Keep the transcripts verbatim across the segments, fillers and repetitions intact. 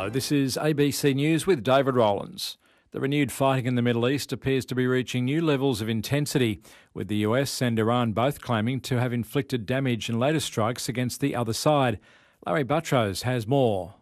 Hello, this is A B C News with David Rowlands. The renewed fighting in the Middle East appears to be reaching new levels of intensity, with the U S and Iran both claiming to have inflicted damage in later strikes against the other side. Larry Buttrose has more.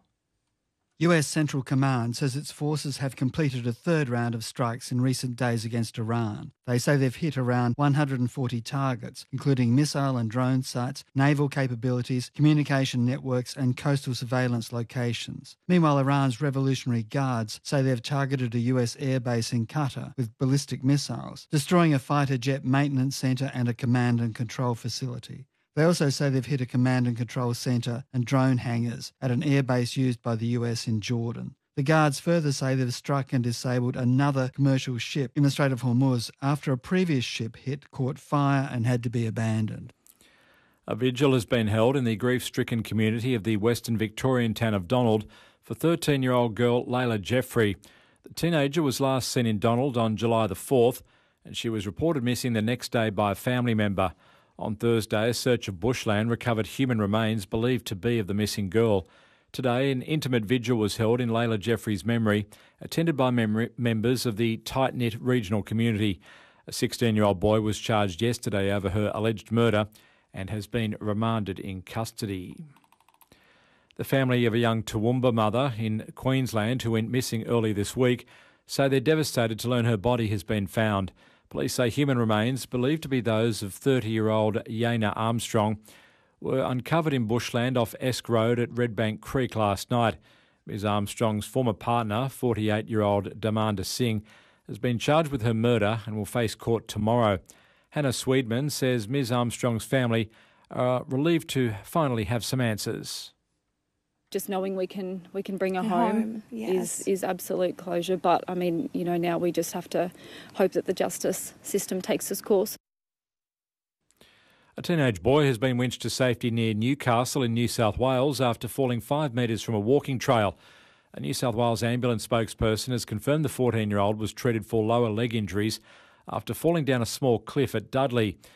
U S Central Command says its forces have completed a third round of strikes in recent days against Iran. They say they've hit around one hundred forty targets, including missile and drone sites, naval capabilities, communication networks and coastal surveillance locations. Meanwhile, Iran's Revolutionary Guards say they've targeted a U S airbase in Qatar with ballistic missiles, destroying a fighter jet maintenance centre and a command and control facility. They also say they've hit a command and control centre and drone hangars at an airbase used by the U S in Jordan. The Guards further say they've struck and disabled another commercial ship in the Strait of Hormuz after a previous ship hit, caught fire and had to be abandoned. A vigil has been held in the grief-stricken community of the Western Victorian town of Donald for thirteen-year-old girl Layla Jeffrey. The teenager was last seen in Donald on July the fourth, and she was reported missing the next day by a family member. On Thursday, a search of bushland recovered human remains believed to be of the missing girl. Today, an intimate vigil was held in Layla Jeffrey's memory, attended by mem- members of the tight-knit regional community. A sixteen-year-old boy was charged yesterday over her alleged murder and has been remanded in custody. The family of a young Toowoomba mother in Queensland who went missing early this week say they're devastated to learn her body has been found. Police say human remains, believed to be those of thirty-year-old Yana Armstrong, were uncovered in bushland off Esk Road at Redbank Creek last night. Miz Armstrong's former partner, forty-eight-year-old Damanda Singh, has been charged with her murder and will face court tomorrow. Hannah Sweedman says Miz Armstrong's family are relieved to finally have some answers. Just knowing we can we can bring her home, home yes. is, is absolute closure. But, I mean, you know, now we just have to hope that the justice system takes its course. A teenage boy has been winched to safety near Newcastle in New South Wales after falling five metres from a walking trail. A New South Wales ambulance spokesperson has confirmed the fourteen-year-old was treated for lower leg injuries after falling down a small cliff at Dudley.